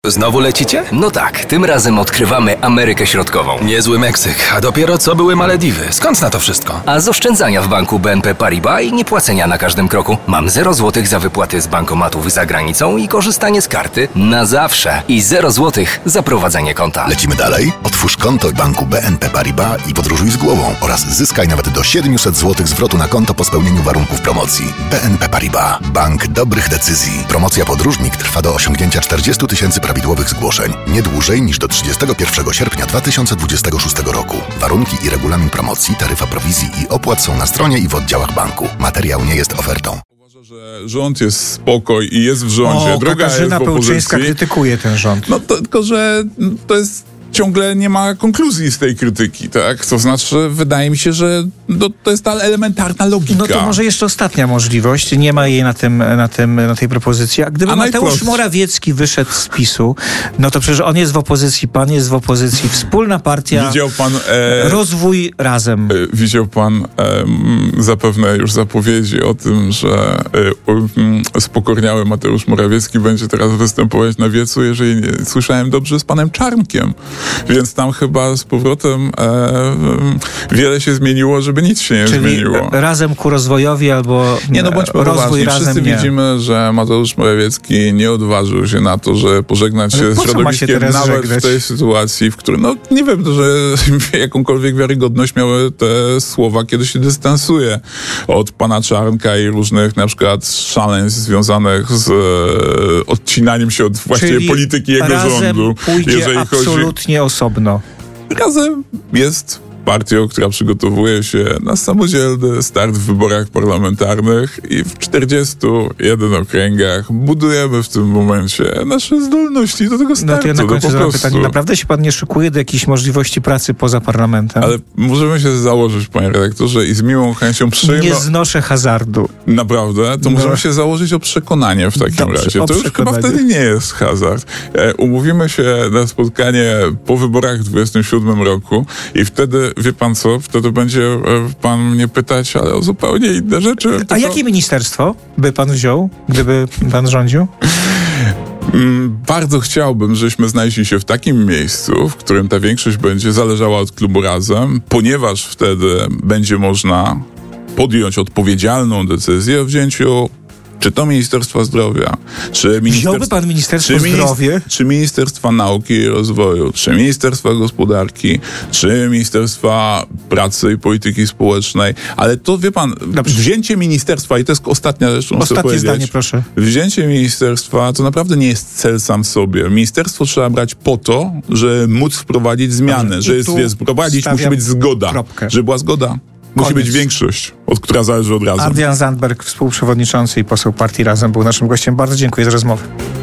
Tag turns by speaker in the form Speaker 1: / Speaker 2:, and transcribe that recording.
Speaker 1: Znowu lecicie?
Speaker 2: No tak, tym razem odkrywamy Amerykę Środkową.
Speaker 1: Niezły Meksyk, a dopiero co były Malediwy. Skąd na to wszystko?
Speaker 2: A z oszczędzania w banku BNP Paribas i niepłacenia na każdym kroku mam 0 zł za wypłaty z bankomatów za granicą i korzystanie z karty na zawsze. I 0 zł za prowadzenie konta.
Speaker 3: Lecimy dalej? Otwórz konto w banku BNP Paribas i podróżuj z głową oraz zyskaj nawet do 700 zł zwrotu na konto po spełnieniu warunków promocji. BNP Paribas. Bank dobrych decyzji. Promocja Podróżnik trwa do osiągnięcia 40 000 prawidłowych zgłoszeń. Nie dłużej niż do 31 sierpnia 2026 roku. Warunki i regulamin promocji, taryfa prowizji i opłat są na stronie i w oddziałach banku. Materiał nie jest ofertą.
Speaker 4: Uważa, że rząd jest spokoj i jest w rządzie.
Speaker 5: Katarzyna Pełczyńska krytykuje ten rząd.
Speaker 4: No to, tylko, że to jest... Ciągle nie ma konkluzji z tej krytyki, tak? To znaczy, wydaje mi się, że to jest ta elementarna logika.
Speaker 5: No to może jeszcze ostatnia możliwość. Nie ma jej na tej propozycji. A gdyby Mateusz Morawiecki wyszedł z PiS-u, no to przecież on jest w opozycji, pan jest w opozycji, wspólna partia,
Speaker 4: widział pan,
Speaker 5: rozwój razem.
Speaker 4: Widział pan zapewne już zapowiedzi o tym, że spokorniały Mateusz Morawiecki będzie teraz występować na wiecu, jeżeli nie słyszałem dobrze, z panem Czarnkiem. Więc tam chyba z powrotem wiele się zmieniło, żeby nic się nie zmieniło.
Speaker 5: Razem ku rozwojowi albo
Speaker 4: nie, no bądźmy
Speaker 5: rozwój razem
Speaker 4: wszyscy
Speaker 5: nie.
Speaker 4: Widzimy, że Mateusz Morawiecki nie odważył się na to, że pożegnać się z środowiskiem nawet w tej sytuacji, w której, no nie wiem, że jakąkolwiek wiarygodność miały te słowa, kiedy się dystansuje od pana Czarnka i różnych na przykład szaleństw związanych z odcinaniem się od właściwie polityki jego rządu.
Speaker 5: Jeżeli absolutnie osobno.
Speaker 4: Razem jest partią, która przygotowuje się na samodzielny start w wyborach parlamentarnych i w 41 okręgach budujemy w tym momencie nasze zdolności do tego startu.
Speaker 5: No to ja na końcu zadam pytanie. Naprawdę się pan nie szykuje do jakiejś możliwości pracy poza parlamentem?
Speaker 4: Ale możemy się założyć, panie redaktorze, i z miłą chęcią przyjmę...
Speaker 5: Nie znoszę hazardu.
Speaker 4: Naprawdę? To możemy się założyć o przekonanie w takim razie. To już chyba wtedy nie jest hazard. Umówimy się na spotkanie po wyborach w 27 roku i wtedy wie pan co? Wtedy będzie pan mnie pytać, ale o zupełnie inne rzeczy.
Speaker 5: A jakie ministerstwo by pan wziął, gdyby pan rządził?
Speaker 4: Bardzo chciałbym, żebyśmy znaleźli się w takim miejscu, w którym ta większość będzie zależała od klubu Razem, ponieważ wtedy będzie można podjąć odpowiedzialną decyzję o wzięciu czy to Ministerstwa Zdrowia,
Speaker 5: wziąłby pan Ministerstwo Zdrowia?
Speaker 4: Czy Ministerstwa Nauki i Rozwoju, czy Ministerstwa Gospodarki, czy Ministerstwa Pracy i Polityki Społecznej. Ale to, wie pan, wzięcie ministerstwa, i to jest ostatnia rzecz,
Speaker 5: ostatnie zdanie, proszę.
Speaker 4: Wzięcie ministerstwa to naprawdę nie jest cel sam w sobie. Ministerstwo trzeba brać po to, że móc wprowadzić zmiany, że wprowadzić musi być zgoda. Żeby była zgoda. Musi być większość, która zależy od Razem.
Speaker 5: Adrian Zandberg, współprzewodniczący i poseł partii Razem, był naszym gościem. Bardzo dziękuję za rozmowę.